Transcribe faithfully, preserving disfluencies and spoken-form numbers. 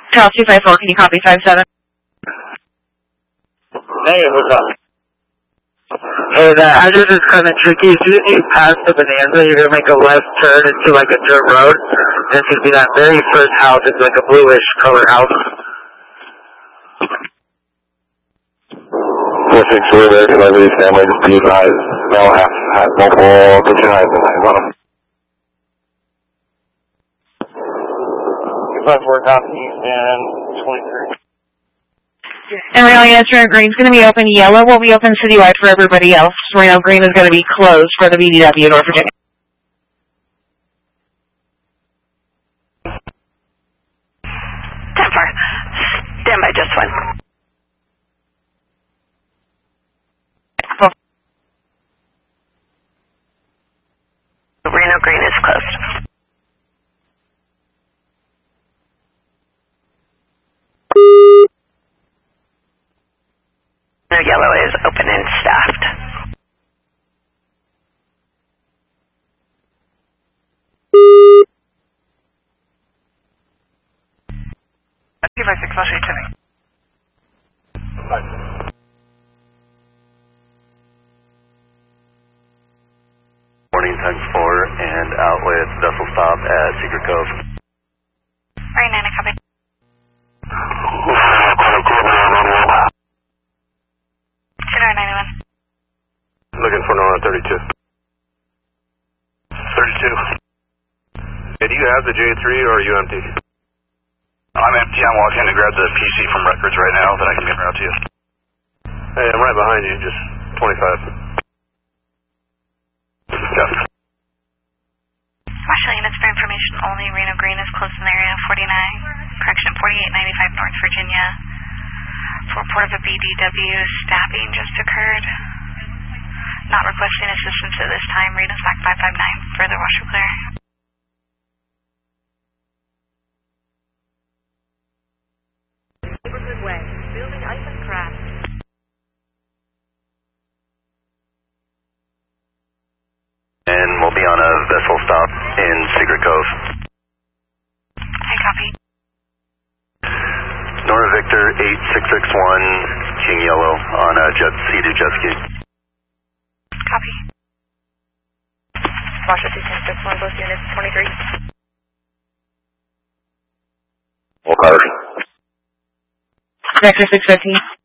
Charles two five four, can you copy five seven? Hey, what's up? Hey, the address is kind of tricky. As soon as you pass the Bonanza, you're going to make a left turn into like a dirt road. And it's going to be that very first house. It's like a bluish color house. four six four, there, celebrity family, just be advised. Male have had multiple kitchen eyes and eyes on them. two five four, copy, and twenty-three. And Reno units, Reno Green's going to be open. Yellow will be open citywide for everybody else. Reno Green is going to be closed for the B D W, North Virginia. ten four. Stand by just one. Reno Green is closed. No, yellow is open and staffed. two five six, I'll show you Timmy. Morning times four and outlet vessel stop at Secret Cove. Right, Nana, copy. Looking for Nora thirty-two. thirty-two. Hey, do you have the J three or are you empty? I'm empty. I'm walking to grab the P C from records right now that I can get around to you. Hey, I'm right behind you, just twenty-five. Jeff. Marshall units for information only. Reno Green is close in the area. forty-nine, correction, forty-eight ninety-five North Virginia. For report of a B D W stabbing just occurred. Not requesting assistance at this time. Read us back five five nine. Further wash or clear. Neighborhood Way. Building item crash. And we'll be on a vessel stop in Secret Cove. Okay, copy. Nora Victor eight six six one, King Yellow on a jet Sea-Doo jet ski. Copy. Marshall two ten six one, both units, twenty-three. Well, Carter. Vector six fifteen.